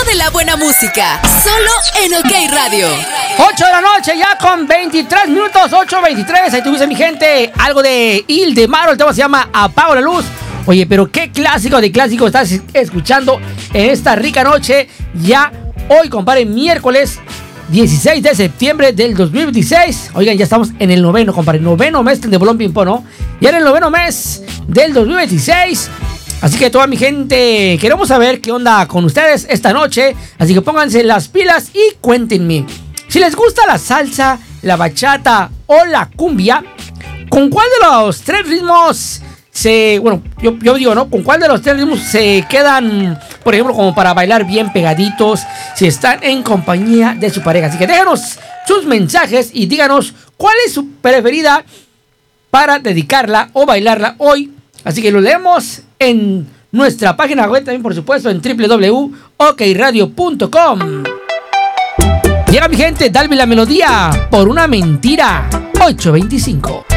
de la buena música, solo en OK Radio. 8 de la noche ya con 23 minutos, 8:23. Ahí tuviste, mi gente, algo de Ildemaro. El tema se llama Apago la Luz. Oye, pero qué clásico de clásico estás escuchando en esta rica noche. Ya hoy, compadre, miércoles 16 de septiembre del 2026. Oigan, ya estamos en el noveno, compadre. Noveno mes de Bolón Ping Pong, ¿no? Ya en el noveno mes del 2026. Así que toda mi gente, queremos saber qué onda con ustedes esta noche. Así que pónganse las pilas y cuéntenme. Si les gusta la salsa, la bachata o la cumbia, ¿con cuál de los tres ritmos yo digo, ¿no? ¿Con cuál de los tres ritmos se quedan, por ejemplo, como para bailar bien pegaditos si están en compañía de su pareja? Así que déjanos sus mensajes y díganos cuál es su preferida para dedicarla o bailarla hoy. Así que lo leemos en nuestra página web, también por supuesto en www.okiradio.com. Llega mi gente, dale la melodía por una mentira. 8:25.